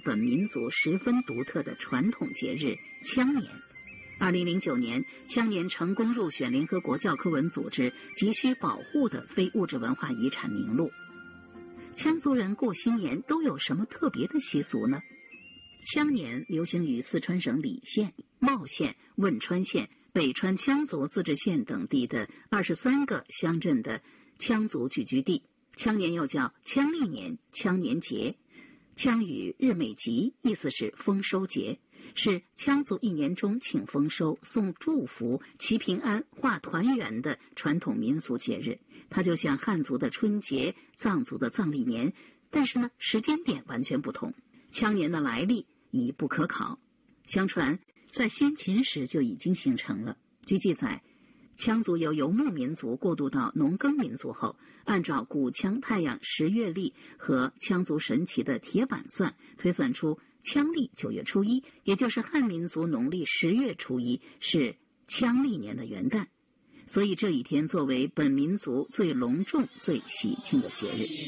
本民族十分独特的传统节日羌年。2009年，羌年成功入选联合国教科文组织急需保护的非物质文化遗产名录。羌族人过新年都有什么特别的习俗呢？羌年流行于四川省理县、茂县、汶川县、北川羌族自治县等地的23个乡镇的羌族聚居地。羌年又叫羌历年、羌年节，羌语日美吉，意思是丰收节，是羌族一年中庆丰收、送祝福、祈平安、化团圆的传统民俗节日。它就像汉族的春节、藏族的藏历年，但是呢，时间点完全不同。羌年的来历已不可考，相传在先秦时就已经形成了。据记载，羌族由游牧民族过渡到农耕民族后，按照古羌太阳时月历和羌族神祇的铁板算，推算出羌历9月初1，也就是汉民族农历10月初1，是羌历年的元旦。所以这一天作为本民族最隆重、最喜庆的节日。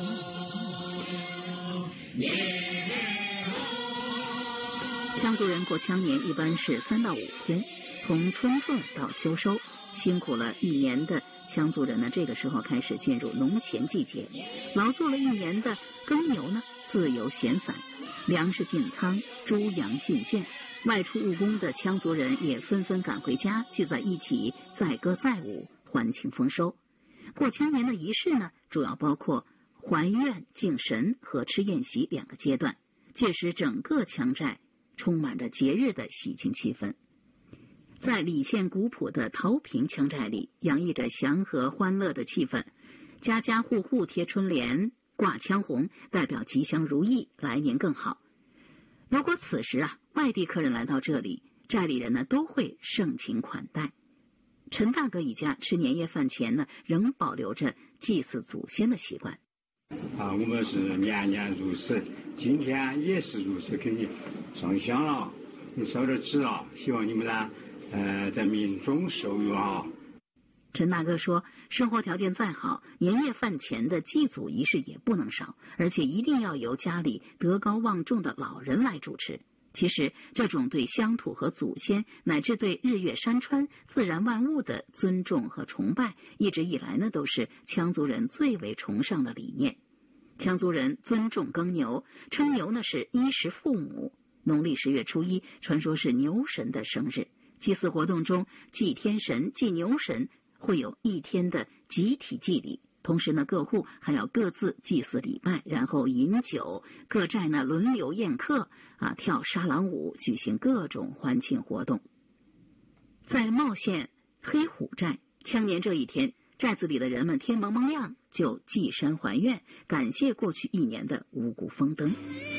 羌族人过羌年一般是3到5天，从春种到秋收，辛苦了一年的羌族人呢，这个时候开始进入农闲季节，劳作了一年的耕牛呢，自由闲散，粮食进仓，猪羊进圈。外出务工的羌族人也纷纷赶回家，聚在一起载歌载舞，欢庆丰收。过羌年的仪式呢，主要包括还愿、敬神和吃宴席2个阶段。届时整个羌寨充满着节日的喜庆气氛。在理县古朴的陶坪羌寨里，洋溢着祥和欢乐的气氛，家家户户贴春联、挂羌红，代表吉祥如意，来年更好。如果此时外地客人来到这里，寨里人呢都会盛情款待。陈大哥一家吃年夜饭前呢，仍保留着祭祀祖先的习惯。 我们是年年如此，今天也是如此，给你上香了，你烧点纸了，希望你们呢在民中受用啊。 陈大哥说，生活条件再好，年夜饭前的祭祖仪式也不能少，而且一定要由家里德高望重的老人来主持。其实这种对乡土和祖先乃至对日月山川、自然万物的尊重和崇拜，一直以来呢都是羌族人最为崇尚的理念。羌族人尊重耕牛，称牛呢是衣食父母。农历10月初1，传说是牛神的生日。祭祀活动中，祭天神、祭牛神会有1天的集体祭礼，同时呢，各户还要各自祭祀礼拜，然后饮酒，各寨呢轮流宴客跳沙朗舞，举行各种欢庆活动。在茂县黑虎寨，羌年这一天，寨子里的人们天蒙蒙亮就祭山还愿，感谢过去1年的五谷丰登。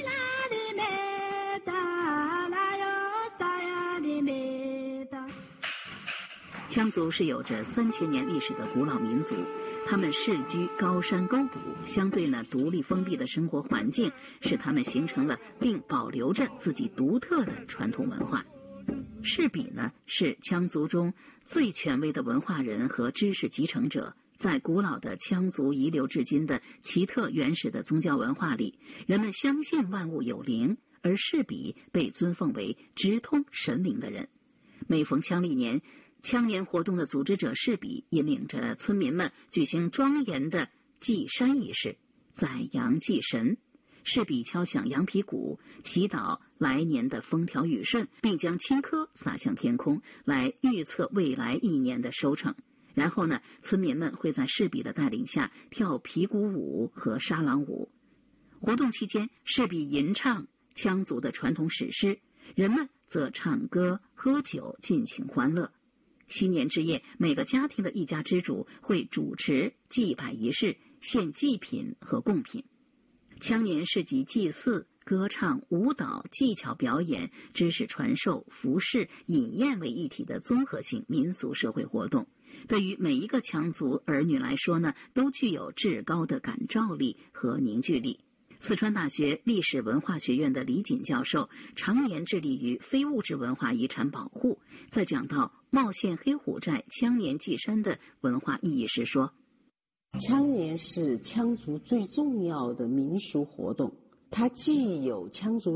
羌族是有着3000年历史的古老民族，他们世居高山沟谷，相对呢独立封闭的生活环境，使他们形成了并保留着自己独特的传统文化。士比呢是羌族中最权威的文化人和知识集成者，在古老的羌族遗留至今的奇特原始的宗教文化里，人们相信万物有灵，而士比被尊奉为直通神灵的人。每逢羌历年，羌年活动的组织者士比引领着村民们举行庄严的祭山仪式，宰羊祭神。士比敲响羊皮鼓，祈祷来年的风调雨顺，并将青稞撒向天空，来预测未来1年的收成。然后呢，村民们会在士比的带领下跳皮鼓舞和沙朗舞。活动期间，士比吟唱羌族的传统史诗，人们则唱歌喝酒，尽情欢乐。新年之夜，每个家庭的一家之主会主持祭拜仪式，献祭品和贡品。羌年是集祭祀、歌唱、舞蹈、技巧表演、知识传授、服饰、饮宴为一体的综合性民俗社会活动。对于每一个羌族儿女来说呢，都具有至高的感召力和凝聚力。四川大学历史文化学院的李锦教授常年致力于非物质文化遗产保护，在讲到茂县黑虎寨羌年祭山的文化意义时说， 羌年是羌族最重要的民俗活动，它既有羌族